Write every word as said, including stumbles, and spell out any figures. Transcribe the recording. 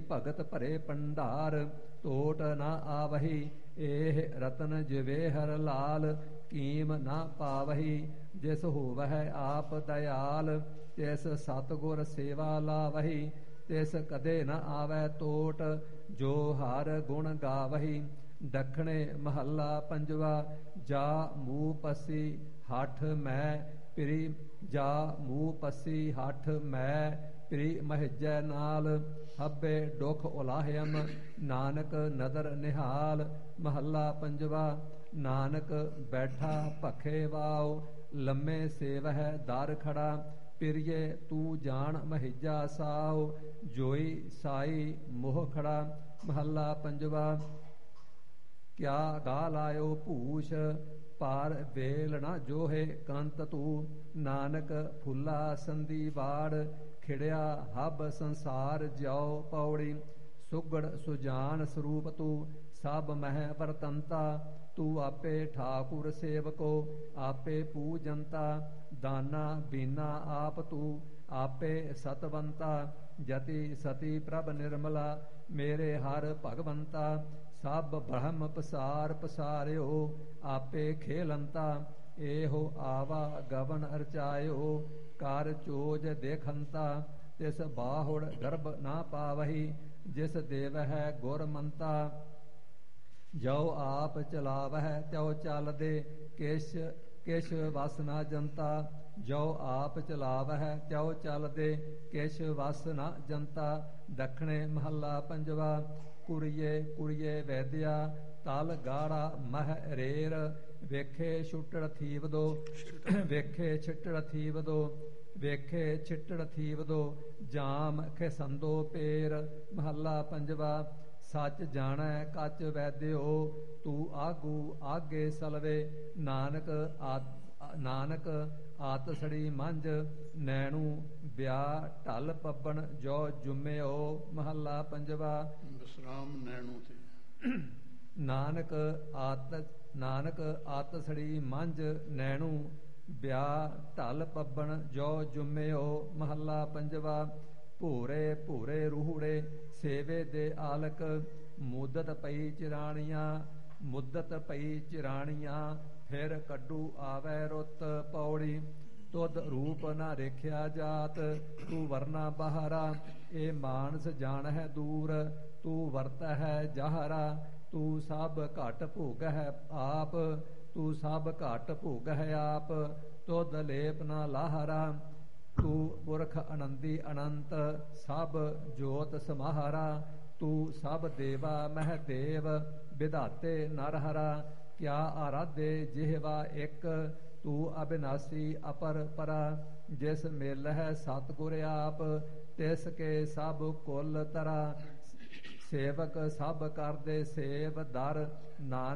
ਭਗਤ ਭਰੇ ਭੰਡਾਰ। ਟੋਟ ਨਾ ਆਵਹੀ ਏਹ ਰਤਨ ਜਿਵੇ ਹਰ ਲਾਲ। ਕੀਮ ਨਾ ਪਾਵਹੀ ਜਿਸ ਹੋਵਹਿ ਆਪ ਦਇਆਲ। ਤਿਸ ਸਤਿਗੁਰ ਸੇਵਾ ਲਾਵਹੀ ਤਿਸ ਕਦੇ ਨ ਆਵੈ ਟੋਟ। ਜੋ ਹਰ ਗੁਣ ਗਾਵਹੀ। ਦੱਖਣੇ ਮਹੱਲਾ ਪੰਜਵਾ। ਜਾ ਮੂਹ ਪਸੀ ਹਠ ਮੈਂ ਪ੍ਰੀ ਜਾ ਮੂਹ ਪਸੀ ਹਠ ਮੈਂ ਪ੍ਰੀ ਮਹਿਜੈ ਨਾਲ। ਹੱਬੇ ਦੁਖ ਉਲਾਹਿਅਮ ਨਾਨਕ ਨਦਰ ਨਿਹਾਲ। ਮਹੱਲਾ ਪੰਜਵਾ। ਨਾਨਕ ਬੈਠਾ ਭਖੇ ਵਾਉ ਲੰਮੇ ਸੇਵਹਿ ਦਰ ਖੜਾ। ਪਿਰਿਏ ਤੂੰ ਜਾਣ ਮਹਿਜਾ ਸਾਉ ਜੋਈ ਸਾਈ ਮੋਹ ਖੜਾ। ਮਹੱਲਾ ਪੰਜਵਾ। ਕਿਆ ਗਾ ਲਾਇਓ ਭੂਸ਼ ਪਾਰ ਵੇਲ ਨਾ ਜੋਹੇ ਕੰਤ ਤੂੰ। ਨਾਨਕ ਫੁੱਲਾ ਸੰਧੀ ਵਾੜ ਖਿੜਿਆ ਹਬ ਸੰਸਾਰ ਜਿਉ ਪੌੜੀ। ਸੁਗੜ ਸੁਜਾਨ ਸਰੂਪ ਤੂੰ ਸਭ ਮਹਿ ਵਰਤੰਤਾ। ਤੂੰ ਆਪੇ ਠਾਕੁਰ ਸੇਵਕੋ ਆਪੇ ਪੂਜੰਤਾ। ਦਾਨਾ ਬੀਨਾ ਆਪ ਤੂੰ ਆਪੇ ਸਤਵੰਤਾ। ਜਤੀ ਸਤੀ ਪ੍ਰਭ ਨਿਰਮਲਾ ਮੇਰੇ ਹਰ ਭਗਵੰਤਾ। ਸਭ ਬ੍ਰਹਮ ਪਸਾਰ ਪਸਾਰਿਓ ਆਪੇ ਖੇਲੰਤਾ। ਇਹੋ ਆਵਾ ਗਵਨ ਅਰਚਾਇਓ ਕਰ ਚੋਜ ਦੇਖੰਤਾ। ਤਿਸ ਬਾਹੁੜ ਗਰਭ ਨਾ ਪਾਵਹੀ ਜਿਸ ਦੇਵਹਿ ਗੁਰ ਮੰਤਾ। ਜੋ ਆਪ ਚਲਾਵਹਿ ਤਿਉ ਚੱਲਦੇ ਕਿਛ ਕਿਛ ਵਸ ਨਾ ਜੰਤਾ। ਜੋ ਆਪ ਚਲਾਵਹਿ ਤਿਉ ਚੱਲਦੇ ਕਿਛ ਵਸ ਨਾ ਜੰਤਾ। ਦੱਖਣੇ ਮਹੱਲਾ ਪੰਜਵਾ। ਕੁੜੀਏ ਕੁੜੀਏ ਵੈਦਿਆ ਤਲ ਗਾੜਾ ਮਹਿ ਰੇਰ। ਵੇਖੇ ਛੁੱਟੜ ਥੀਵਦੋ ਵੇਖੇ ਛਿੱਟੜ ਥੀਵਦੋ ਵੇਖੇ ਛਿੱਟੜ ਥੀਵਦੋ ਜਾਮ ਖਿਸੰਦੋ ਪੇਰ। ਮਹੱਲਾ ਪੰਜਵਾ। ਸੱਚ ਜਾਣੈ ਕੱਚ ਵੈਦਿਓ ਤੂੰ ਆਗੂ ਆਗੇ ਸਲਵੇ। ਨਾਨਕ ਆ ਨਾਨਕ ਆਤਸੜੀ ਮੰਝ ਨੈਣੂ ਵਿਆਹ ਢਲ ਪੱਬਣ ਜੋ ਜੁਮਿਓ। ਮਹੱਲਾ ਪੰਜਵਾ। ਵਿਸਰਾਮ ਨੈਣੂ ਤੇ। ਨਾਨਕ ਆਤ ਨਾਨਕ ਆਤਸੜੀ ਮੰਝ ਨੈਣੂ ਵਿਆਹ ਢਲ ਪੱਬਣ ਜੋ ਜੁਮਿਓ। ਮਹੱਲਾ ਪੰਜਵਾ। ਭੂਰੇ ਭੂਰੇ ਰੂਹੜੇ ਸੇਵੇ ਦੇ ਆਲਕ। ਮੁੱਦਤ ਪਈ ਚਿਰਾਣੀਆਂ ਮੁੱਦਤ ਪਈ ਚਿਰਾਣੀਆਂ ਫਿਰ ਕੱਢੂ ਆਵੈ ਰੁੱਤ ਪੌੜੀ। ਤੁਧ ਰੂਪ ਨਾ ਰੇਖਿਆ ਜਾਤ ਤੂੰ ਵਰਨਾ ਬਹਾਰਾ। ਇਹ ਮਾਨਸ ਜਾਣਹਿ ਦੂਰ ਤੂੰ ਵਰਤਹਿ ਜਹਰਾ। ਤੂੰ ਸਭ ਘਟ ਭੋਗਹਿ ਆਪ ਤੂੰ ਸਭ ਘਟ ਭੋਗਹਿ ਆਪ। ਤੁਧ ਲੇਪ ਨਾ ਲਾਹਰਾ ਤੂੰ ਪੁਰਖ ਅਨੰਦੀ ਅਨੰਤ ਸਭ ਜੋਤ ਸਮਾਹਰਾ। ਤੂੰ ਸਭ ਦੇਵਾ ਮਹਿ ਦੇਵ ਵਿਧਾਤੇ ਨਰਹਰਾ। ਕਿਆ ਆਰਾਧੇ ਜਿਹਵਾ ਇੱਕ ਤੂੰ ਅਬਿਨਾਸੀ ਅਪਰ ਪਰਾ। ਜਿਸ ਮਿਲਹਿ ਸਤਿਗੁਰ ਆਪ ਤਿਸ ਕੇ ਸਭ ਕੁਲ ਤਰਾ। ਸੇਵਕ ਸਭ ਕਰਦੇ ਸੇਵ ਦਰ ਨਾਨਕ